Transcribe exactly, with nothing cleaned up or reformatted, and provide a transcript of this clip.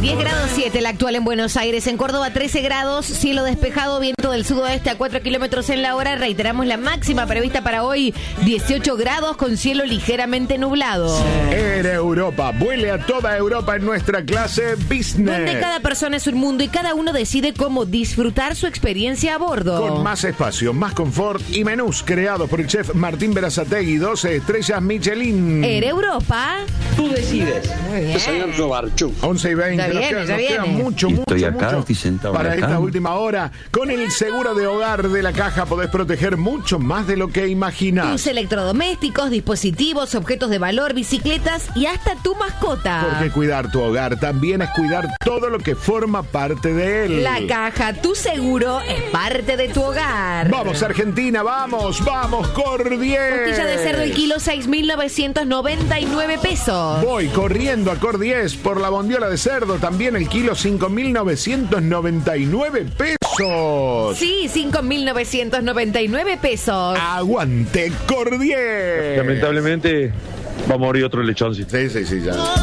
diez grados siete la actual en Buenos Aires. En Córdoba trece grados, cielo despejado, viento del sudoeste a cuatro kilómetros en la hora. Reiteramos la máxima prevista para hoy, dieciocho grados con cielo ligeramente nublado. Air Europa, vuele a toda Europa en nuestra clase Business. Donde cada persona es un mundo y cada uno decide cómo disfrutar su experiencia a bordo. Con más espacio, más confort y menús creados por el chef Martín Berazategui, doce estrellas Michelin. Air Europa. Tú decides. once y veinte. Ya Nos viene, queda, ya nos queda viene. mucho, Y mucho, estoy acá, mucho estoy sentado en para la esta cama. última hora. Con el seguro de hogar de la Caja podés proteger mucho más de lo que imaginás. Tus electrodomésticos, dispositivos, objetos de valor, bicicletas y hasta tu mascota. Porque cuidar tu hogar también es cuidar todo lo que forma parte de él. La Caja, tu seguro, es parte de tu hogar. Vamos Argentina, vamos, vamos, Cordier. Costilla de cerdo el kilo seis mil novecientos noventa y nueve pesos. Voy corriendo a Cordies por la bondiola de cerdo, también el kilo cinco mil novecientos noventa y nueve pesos. Sí, cinco mil novecientos noventa y nueve pesos. Aguante Cordier. Lamentablemente va a morir otro lechoncito. Sí, sí, sí, ya.